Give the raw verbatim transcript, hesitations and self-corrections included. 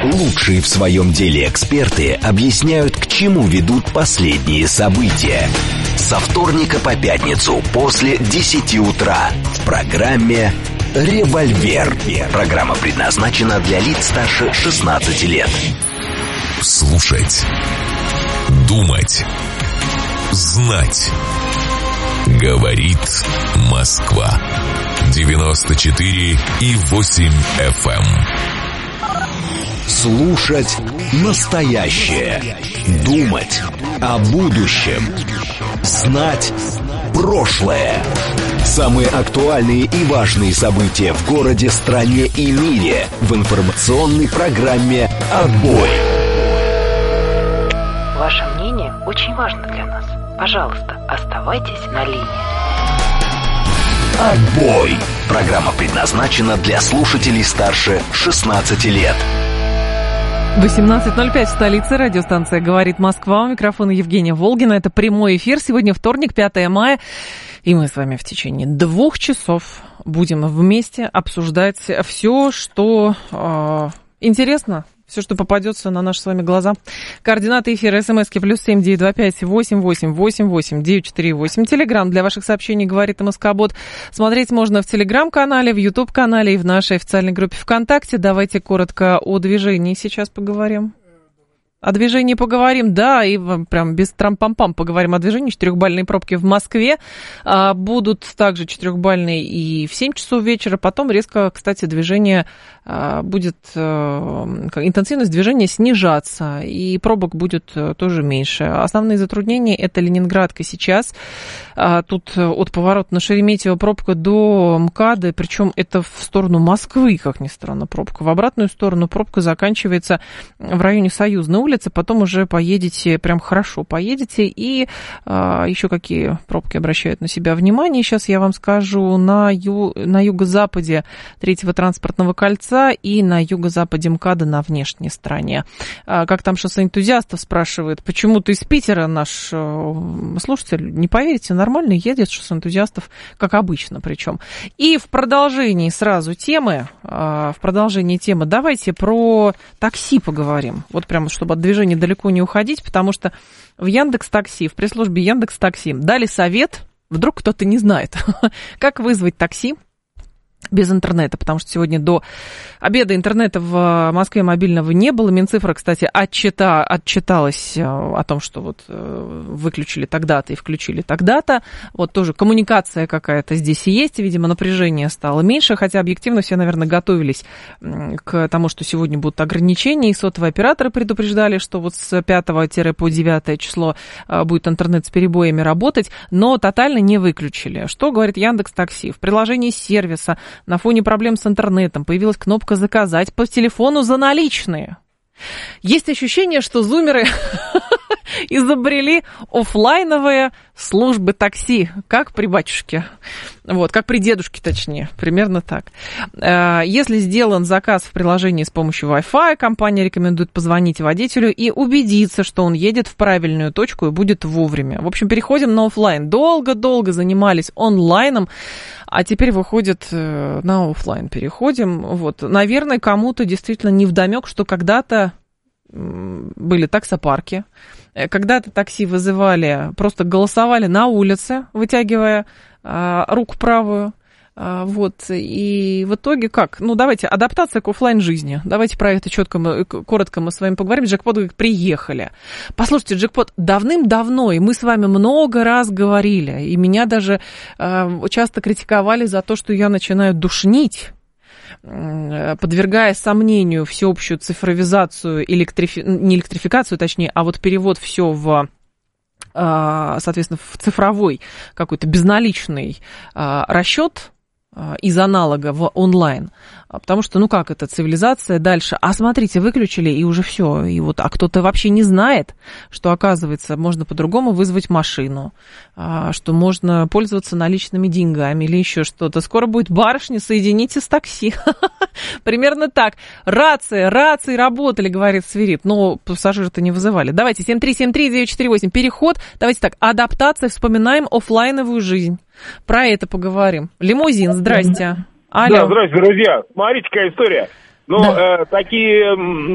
Лучшие в своем деле эксперты объясняют, к чему ведут последние события. Со вторника по пятницу после десяти утра в программе «Револьвер». Программа предназначена для лиц старше шестнадцати лет. Слушать, думать, знать. Говорит Москва. девяносто четыре и восемь эф эм. Слушать настоящее. Думать о будущем. Знать прошлое. Самые актуальные и важные события в городе, стране и мире в информационной программе «Отбой». Ваше мнение очень важно для нас. Пожалуйста, оставайтесь на линии. «Отбой». Программа предназначена для слушателей старше шестнадцати лет. восемнадцать ноль пять в столице. Радиостанция «Говорит Москва». У микрофона Евгения Волгина. Это прямой эфир. Сегодня вторник, пятое мая. И мы с вами в течение двух часов будем вместе обсуждать все, что э, интересно. Все, что попадется на наши с вами глаза. Координаты эфира: смски плюс семь девять два пять восемь восемь восемь восемь девять четыре восемь. Телеграм для ваших сообщений «Говорит МСК-бот». Смотреть можно в Телеграм-канале, в Ютуб-канале и в нашей официальной группе ВКонтакте. Давайте коротко о движении сейчас поговорим. О движении поговорим, да, и прям без трам-пам-пам поговорим о движении. Четырехбальные пробки в Москве а, будут также четырехбальные и в семь часов вечера. Потом резко, кстати, движение а, будет, а, интенсивность движения снижаться, и пробок будет а, тоже меньше. Основные затруднения — это Ленинградка сейчас. А, тут от поворота на Шереметьево пробка до МКАДа, причем это в сторону Москвы, как ни странно, пробка. В обратную сторону пробка заканчивается в районе Союзной улицы. Потом уже поедете, прям хорошо поедете. И а, еще какие пробки обращают на себя внимание, сейчас я вам скажу. На, ю, на юго-западе третьего транспортного кольца и на юго-западе МКАДа на внешней стороне. А, как там шоссе энтузиастов спрашивает, почему-то из Питера наш а, слушатель, не поверите, нормально едет шоссе энтузиастов, как обычно причем. И в продолжении сразу темы, а, в продолжении темы давайте про такси поговорим. Вот прямо, чтобы от движения далеко не уходить, потому что в Яндекс.Такси, в пресс-службе Яндекс.Такси дали совет, вдруг кто-то не знает, как вызвать такси без интернета, потому что сегодня до обеда интернета в Москве мобильного не было. Минцифра, кстати, отчета, отчиталась о том, что вот выключили тогда-то и включили тогда-то. Вот тоже коммуникация какая-то здесь есть, видимо, напряжение стало меньше, хотя объективно все, наверное, готовились к тому, что сегодня будут ограничения, и сотовые операторы предупреждали, что вот с пятого по девятое число будет интернет с перебоями работать, но тотально не выключили. Что говорит Яндекс.Такси? В приложении сервиса на фоне проблем с интернетом появилась кнопка «Заказать по телефону за наличные». Есть ощущение, что зумеры изобрели офлайновые службы такси, как при батюшке, вот, как при дедушке, точнее, примерно так. Если сделан заказ в приложении с помощью Wi-Fi, компания рекомендует позвонить водителю и убедиться, что он едет в правильную точку и будет вовремя. В общем, переходим на офлайн. Долго-долго занимались онлайном, а теперь, выходит, на офлайн переходим. Вот. Наверное, кому-то действительно невдомек, что когда-то были таксопарки, когда-то такси вызывали, просто голосовали на улице, вытягивая а, руку правую. А, вот, и в итоге как? Ну, давайте, адаптация к офлайн жизни. Давайте про это четко, мы, коротко мы с вами поговорим. Джекпот говорит, приехали. Послушайте, Джекпот, давным-давно, и мы с вами много раз говорили, и меня даже а, часто критиковали за то, что я начинаю душнить, подвергая сомнению всеобщую цифровизацию, электрифи... не электрификацию, точнее, а вот перевод все в, соответственно, в цифровой какой-то безналичный расчет из аналога в онлайн. Потому что, ну как это, цивилизация дальше. А смотрите, выключили, и уже все. И вот, а кто-то вообще не знает, что, оказывается, можно по-другому вызвать машину, что можно пользоваться наличными деньгами или еще что-то. Скоро будет барышня, соедините с такси. Примерно так. Рации, рации работали, говорит Свирид, но пассажиры-то не вызывали. Давайте, семь три семь три девять четыре восемь, переход. Давайте так, адаптация, вспоминаем офлайновую жизнь. Про это поговорим. Лимузин, здрасте. Алло. Да, здрасте, друзья. Смотрите, какая история. Ну, да. э, такие